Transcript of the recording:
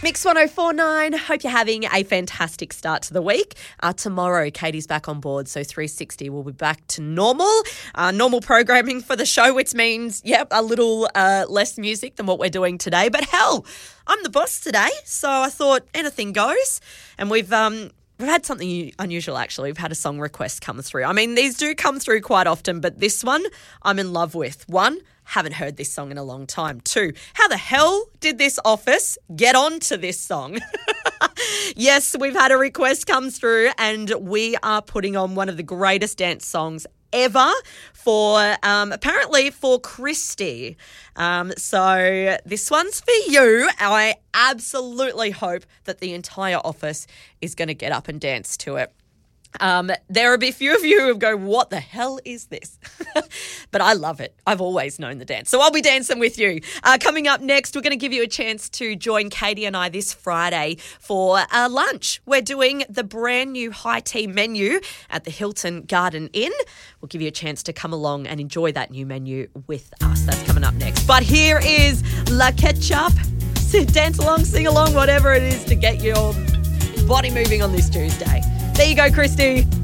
Mix 104.9. Hope you're having a fantastic start to the week. Tomorrow, Katie's back on board, so 360 will be back to normal. Normal programming for the show, which means, a little less music than what we're doing today. But hell, I'm the boss today, so I thought anything goes. And we've had something unusual, actually. We've had a song request come through. I mean, these do come through quite often, but this one I'm in love with. One, haven't heard this song in a long time. Two, how the hell did this office get onto this song? Yes, we've had a request come through and we are putting on one of the greatest dance songs ever for, apparently for Christy. So this one's for you. I absolutely hope that the entire office is going to get up and dance to it. There will be a few of you who go, what the hell is this? But I love it. I've always known the dance. So I'll be dancing with you. Coming up next, we're going to give you a chance to join Katie and I this Friday for lunch. We're doing the brand new high tea menu at the Hilton Garden Inn. We'll give you a chance to come along and enjoy that new menu with us. That's coming up next. But here is La Ketchup. Dance along, sing along, whatever it is to get your body moving on this Tuesday. There you go, Christy.